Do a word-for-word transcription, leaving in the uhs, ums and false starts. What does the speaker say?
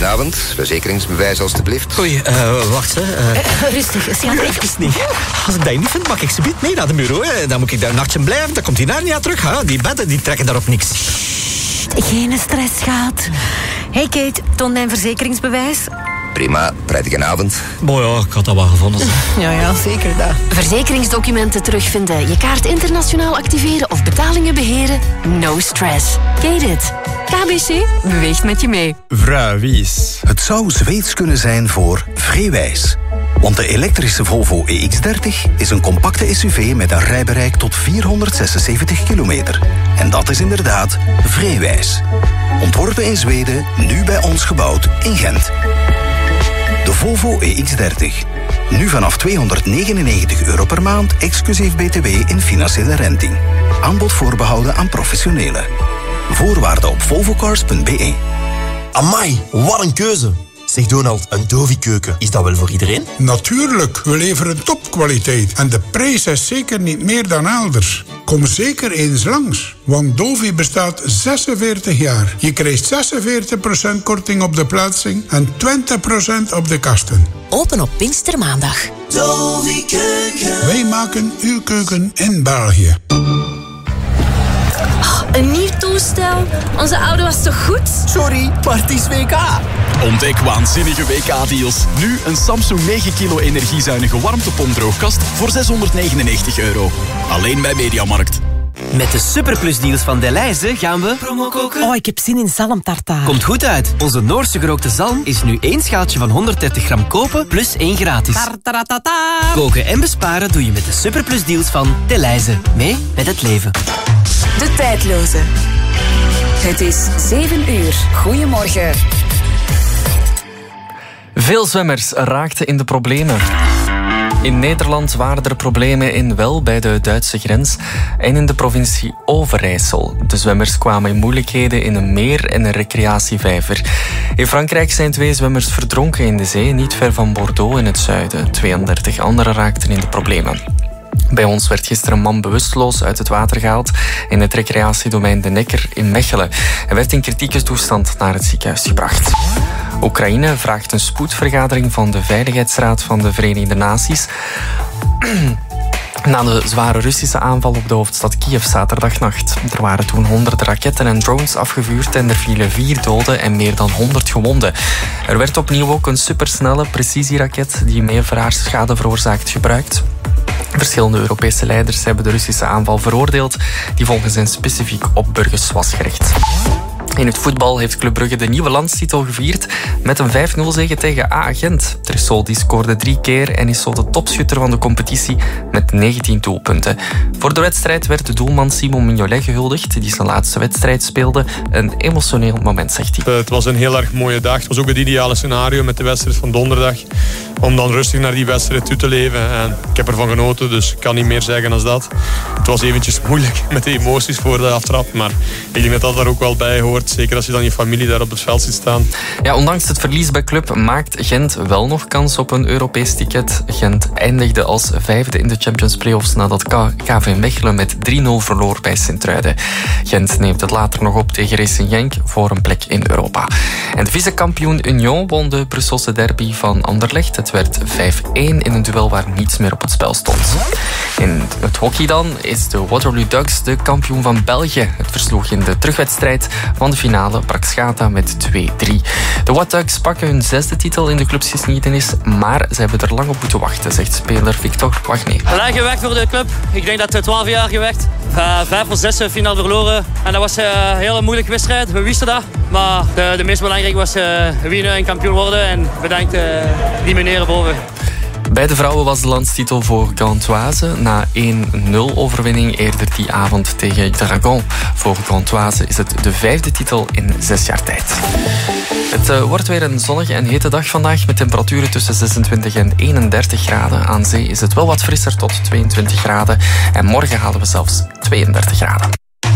Goedenavond, verzekeringsbewijs alstublieft. Oei, uh, wacht hè. Uh... Uh, rustig, schat. Even niet. Als ik dat niet vind, mag ik ze mee naar de bureau. Hè. Dan moet ik daar een nachtje blijven, dan komt hij naar niet terug. Hè. Die bedden die trekken daarop niks. Sst, geen stress, schat. Hey Kate, toon mijn verzekeringsbewijs. Prima, prettige avond. Boah, ja, ik had dat wel gevonden. Ja, ja, zeker dat. Verzekeringsdocumenten terugvinden, je kaart internationaal activeren of betalingen beheren? No stress. Kate it. K B C beweegt met je mee. Vrouwwies. Het zou Zweeds kunnen zijn voor Vreewijs. Want de elektrische Volvo E X dertig is een compacte S U V met een rijbereik tot vierhonderdzesenzeventig kilometer. En dat is inderdaad Vreewijs. Ontworpen in Zweden, nu bij ons gebouwd in Gent. De Volvo E X dertig. Nu vanaf tweehonderdnegenennegentig euro per maand, exclusief B T W in financiële renting. Aanbod voorbehouden aan professionelen. Voorwaarden op volvocars punt b e. Amai, wat een keuze. Zeg Donald, een Dovi-keuken, is dat wel voor iedereen? Natuurlijk, we leveren topkwaliteit. En de prijs is zeker niet meer dan elders. Kom zeker eens langs, want Dovi bestaat zesenveertig jaar. Je krijgt zesenveertig procent korting op de plaatsing en twintig procent op de kasten. Open op Pinkstermaandag. Dovi Keuken. Wij maken uw keuken in België. Oh, een nieuw toestel? Onze oude was toch goed? Sorry, maar het is W K. Ontdek waanzinnige W K-deals. Nu een Samsung negen kilo energiezuinige warmtepomp-droogkast voor zeshonderdnegenennegentig euro. Alleen bij Mediamarkt. Met de Superplus-deals van Delhaize gaan we promo koken. Oh, ik heb zin in zalmtartaar. Komt goed uit. Onze Noorse gerookte zalm is nu één schaaltje van honderddertig gram kopen plus één gratis. Tartaratata. Koken en besparen doe je met de Superplus-deals van Delhaize. Mee met het leven. De tijdloze. Het is zeven uur. Goedemorgen. Veel zwemmers raakten in de problemen. In Nederland waren er problemen in Wel bij de Duitse grens en in de provincie Overijssel. De zwemmers kwamen in moeilijkheden in een meer en een recreatievijver. In Frankrijk zijn twee zwemmers verdronken in de zee, niet ver van Bordeaux in het zuiden. tweeëndertig anderen raakten in de problemen. Bij ons werd gisteren een man bewusteloos uit het water gehaald in het recreatiedomein De Nekker in Mechelen. Hij werd in kritieke toestand naar het ziekenhuis gebracht. Oekraïne vraagt een spoedvergadering van de Veiligheidsraad van de Verenigde Naties. Na de zware Russische aanval op de hoofdstad Kiev zaterdagnacht. Er waren toen honderden raketten en drones afgevuurd en er vielen vier doden en meer dan honderd gewonden. Er werd opnieuw ook een supersnelle precisieraket die meer schade veroorzaakt gebruikt. Verschillende Europese leiders hebben de Russische aanval veroordeeld, die volgens hen specifiek op burgers was gericht. In het voetbal heeft Club Brugge de nieuwe landstitel gevierd met een vijf nul zege tegen A Gent. Tressoldi scoorde drie keer en is zo de topschutter van de competitie met negentien doelpunten. Voor de wedstrijd werd de doelman Simon Mignolet gehuldigd, die zijn laatste wedstrijd speelde. Een emotioneel moment, zegt hij. Het was een heel erg mooie dag. Het was ook het ideale scenario met de wedstrijd van donderdag. Om dan rustig naar die wedstrijd toe te leven. En ik heb ervan genoten, dus ik kan niet meer zeggen dan dat. Het was eventjes moeilijk met de emoties voor de aftrap. Maar ik denk dat dat daar ook wel bij hoort. Zeker als je dan je familie daar op het veld ziet staan. Ja, ondanks het verlies bij Club maakt Gent wel nog kans op een Europees ticket. Gent eindigde als vijfde in de Champions Playoffs nadat K V Mechelen met drie nul verloor bij Sint-Truiden. Gent neemt het later nog op tegen Racing Genk voor een plek in Europa. En de vicekampioen Union won de Brusselse derby van Anderlecht. Het werd vijf één in een duel waar niets meer op het spel stond. In het hockey dan is de Waterloo Ducks de kampioen van België. Het versloeg in de terugwedstrijd van de finale Praxgata met twee drie. De Wat Ducks pakken hun zesde titel in de clubsgeschiedenis, maar ze hebben er lang op moeten wachten, zegt speler Victor Wagné. Lang gewerkt voor de club. Ik denk dat het twaalf jaar gewerkt. Uh, vijf of zes finale verloren. En dat was uh, een hele moeilijke wedstrijd. We wisten dat. Maar de, de meest belangrijke was uh, winnen en kampioen worden. En bedankt uh, die meneer boven. Bij de vrouwen was de landstitel voor Gantoise na één nul overwinning eerder die avond tegen Dragon. Voor Gantoise is het de vijfde titel in zes jaar tijd. Het uh, wordt weer een zonnige en hete dag vandaag met temperaturen tussen zesentwintig en eenendertig graden. Aan zee is het wel wat frisser tot tweeëntwintig graden en morgen halen we zelfs tweeëndertig graden.